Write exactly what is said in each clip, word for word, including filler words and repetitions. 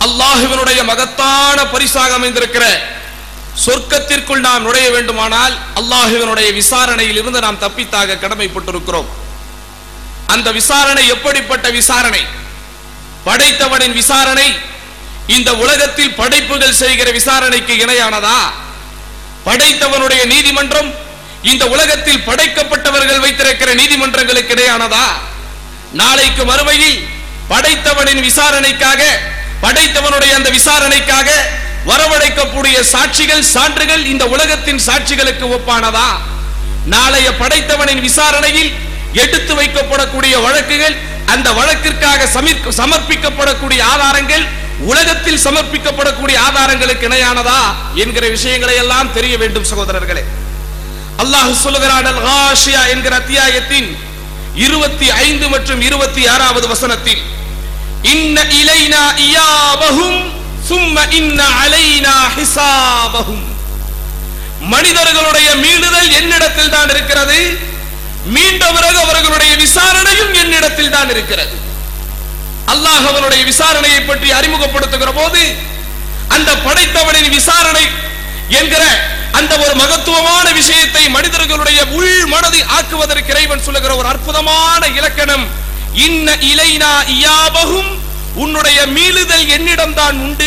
அல்லாஹ்வினுடைய மகத்தான பரிசாக அமைந்திருக்கிற சொர்க்கத்திற்குள் நாம் நுழைய வேண்டுமானால் அல்லாஹ்வினுடைய விசாரணையில் இருந்து நாம் தப்பித்தாக கடமைப்பட்டிருக்கிறோம். அந்த விசாரணை எப்படிப்பட்ட விசாரணை? படைத்தவனின் விசாரணை இந்த உலகத்தில் படைப்புகள் செய்கிற விசாரணைக்கு இணையானதா? படைத்தவனுடைய நீதிமன்றம் இந்த உலகத்தில் படைக்கப்பட்டவர்கள் வைத்திருக்கிற நீதிமன்றங்களுக்கு இணையானதா? நாளைக்கு மறுமையில் படைத்தவனின் விசாரணைக்காக, படைத்தவனுடைய அந்த விசாரணைக்காக வரவழைக்கக்கூடிய சாட்சிகள், சான்றுகள் இந்த உலகத்தின் சாட்சிகளுக்கு ஒப்பானதா? நாளைய படைத்தவனின் விசாரணையில் எடுத்து வைக்கப்படக்கூடிய வழக்குகள், அந்த வழக்கிற்காக சமர்ப்பிக்கப்படக்கூடிய ஆதாரங்கள் உலகத்தில் சமர்ப்பிக்கப்படக்கூடிய ஆதாரங்களுக்கு இணையானதா என்கிற விஷயங்களை எல்லாம் தெரிய வேண்டும் சகோதரர்களே. அல்லாஹ் சொல்லுகிறான் அல் காஷியா என்கிற அத்தியாயத்தின் இருபத்தி ஐந்து மற்றும் இருபத்தி ஆறாவது வசனத்தில், இன்ன இலைனா இயாபஹும் சும்ம இன்ன அலைனா ஹிசாபஹும். மனிதர்களுடைய மீளுதல் என்னிடத்தில் தான் இருக்கிறது, மீண்ட பிறகு அவர்களுடைய விசாரணையும் என்னிடத்தில் தான் இருக்கிறது. அல்லாஹ் அவனுடைய விசாரணையை பற்றி அறிமுகப்படுத்துகிற போது அந்த படைத்தவனின் விசாரணை என்கிற அந்த ஒரு மகத்துவமான விஷயத்தை மனிதர்களுடைய உள் மனதை ஆக்குவதற்கு இறைவன் சொல்லுகிற ஒரு அற்புதமான இலக்கணம், இன்ன இலைனா இயாபஹும், உன்னுடைய மீளுதல் என்னிடம் தான் உண்டு,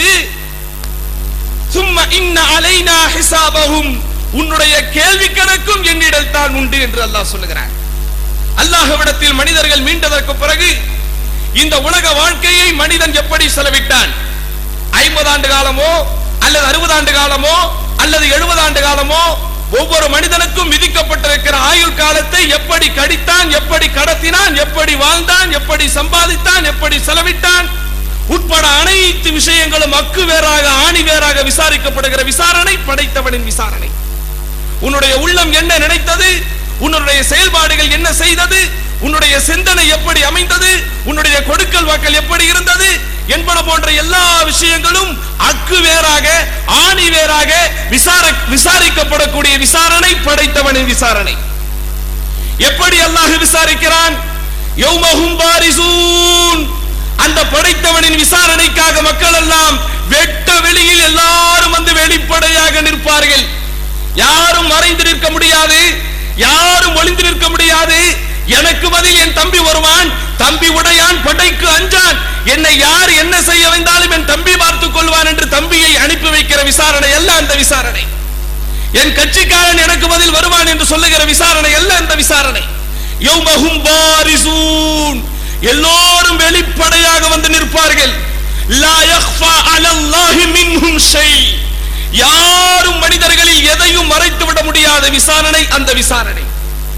சும்ம இன்ன அலைனா ஹிசாபஹும், உன்னுடைய கேள்வி கணக்கும் என்னிடம் தான் உண்டு என்று அல்லாஹ் சொல்லுகிறார். அல்லாஹ்விடத்தில் மனிதர்கள் மீண்டதற்கு பிறகு இந்த உலக வாழ்க்கையை மனிதன் எப்படி செலவிட்டான், ஐம்பது ஆண்டு காலமோ அல்லது அறுபது ஆண்டு காலமோ அல்லது எழுபது ஆண்டு காலமோ, ஒவ்வொரு மனிதனுக்கும் விதிக்கப்பட்டிருக்கிற ஆயுள் காலத்தை எப்படி கடித்தான், எப்படி கடத்தினான், எப்படி வாழ்ந்தான், எப்படி சம்பாதித்தான், எப்படி செலவிட்டான் உட்பட அனைத்து விஷயங்களும் அக்கு வேறாக ஆணி வேறாக விசாரிக்கப்படுகிற விசாரணை படைத்தவனின் விசாரணை. உன்னுடைய உள்ளம் என்ன நினைத்தது, உன்னுடைய செயல்பாடுகள் என்ன செய்தது, உன்னுடைய சிந்தனை எப்படி அமைந்தது, உன்னுடைய கொடுக்கல் வாக்கல் எப்படி இருந்தது என்பன போன்ற எல்லா விஷயங்களும் அக்கு வேறாக ஆணி வேறாக விசாரிக்கப்படக்கூடிய விசாரணை படைத்தவனின் விசாரணை. எப்படி அல்லாஹ் விசாரிக்கிறான்? யௌமஹும் பாரிசூன், அந்த படைத்தவனின் விசாரணைக்காக மக்கள் எல்லாம் வெட்ட வெளியில் எல்லாரும் வந்து வெளிப்படையாக நிற்பார்கள். யாரும் மறைந்து நிற்க முடியாது, யாரும் ஒளிந்து நிற்க முடியாது. எனக்கு பதில் என் தம்பி வருவான், தம்பி உடையான் படைக்கு அஞ்சான், என்னை யார் என்ன செய்ய வந்தாலும் என் தம்பி பார்த்துக் கொள்வான் என்று தம்பியை அனுப்பி வைக்கிற விசாரணை அல்ல அந்த விசாரணை. என் கட்சிக்காரன் எனக்கு பதில் வருவான் என்று சொல்லுகிற விசாரணை அல்ல அந்த விசாரணை. யௌமஹும் பாரிசூன், எல்லோரும் வெளிப்படையாக வந்து நிற்பார்கள். லா யக்ஃபா அலல்லாஹி மின்ஹும் ஷை, யாரும் மனிதர்களில் எதையும் மறைத்து விட முடியாத விசாரணை அந்த விசாரணை.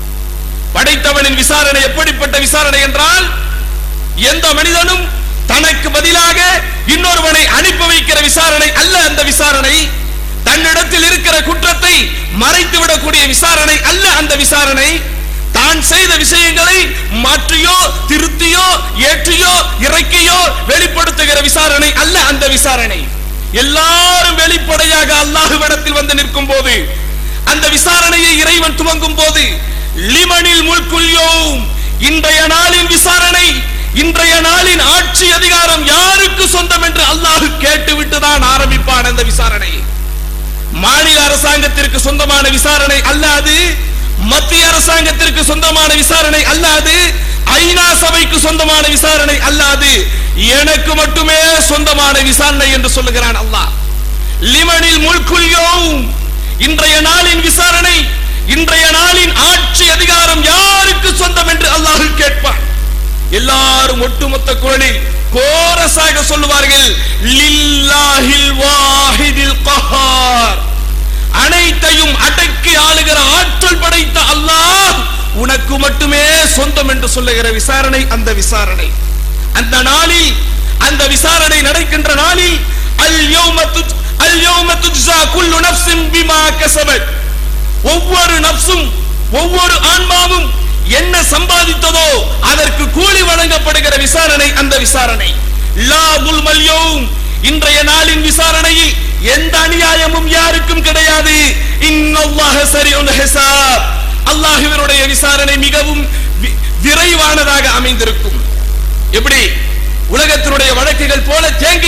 படைத்தவனின் விசாரணை எப்படிப்பட்ட விசாரணை என்றால், எந்த மனிதனும் தனக்கு பதிலாக இன்னொருவனை அனுப்பி வைக்கிற விசாரணை அல்ல அந்த விசாரணை. தன்னிடத்தில் இருக்கிற குற்றத்தை மறைத்து விடக்கூடிய விசாரணை அல்ல அந்த விசாரணை. தான் செய்த விஷயங்களை மாற்றியோ திருத்தியோ ஏற்றியோ இறக்கியோ வெளிப்படுத்துகிற விசாரணை அல்ல அந்த விசாரணை. எல்லாரும் வெளிப்படையாக அல்லாஹ்விடத்தில் வந்து நிற்கும் போது, அந்த விசாரணையை இறைவன் துவங்கும் போது, லிமனில் முல்குல் யௌம், இன்றைய நாளின் விசாரணை, இன்றைய நாளின் ஆட்சி அதிகாரம் யாருக்கு சொந்தம் என்று அல்லாஹ் கேட்டுவிட்டு தான் ஆரம்பிப்பான் அந்த விசாரணை. மாநில அரசாங்கத்திற்கு சொந்தமான விசாரணை அல்லாது, மத்திய அரசாங்கத்திற்கு சொந்தமான விசாரணை அல்லாது, ஐநா சபைக்கு சொந்தமான விசாரணை அல்லாது, எனக்கு மட்டுமே சொந்தமான விசாரணை என்று சொல்லுகிறான் அல்லாஹ். லிமனில் முல்குல் யௌம், இன்றைய நாளின் விசாரணை, இன்றைய நாளின் ஆட்சி அதிகாரம் யாருக்கு சொந்தம் என்று அல்லாஹ் கேட்பான். எல்லாரும் ஒட்டுமொத்த குரலில் கோரஸாக சொல்லுவார்கள், லில்லாஹில் வாஹிதில் கஹார், அனைத்தையும் அடக்கி ஆளுகிற ஆற்றல் படைத்த அல்லாஹ் உனக்கு மட்டுமே சொந்தம் என்று சொல்லுகிற விசாரணை அந்த விசாரணை. அந்த நாளில், அந்த விசாரணை நடக்கின்ற நாளில், அல் யௌம துஜ் அல் யௌம துஜ்ஸா குல்லு நஃப்ஸின் பிமா கஸபத், ஒவ்வொரு நப்சும் ஒவ்வொரு ஆன்மாவும் என்ன சம்பாதித்ததோ அதற்கு கூலி வழங்கப்படுகிற விசாரணை அந்த விசாரணை. லா துல்மல் யௌம், இன்றைய நாளின் விசாரணையில் எந்த அநியாயமும் யாருக்கும் கிடையாது. இன்னல்லாஹ ஸரீஉல் ஹிசாப், அல்லாஹ்வினுடைய விசாரணை மிகவும் விரைவானதாக அமைந்திருக்கும். எப்படி உலகத்தினுடைய வழக்குகள் போல தேங்கி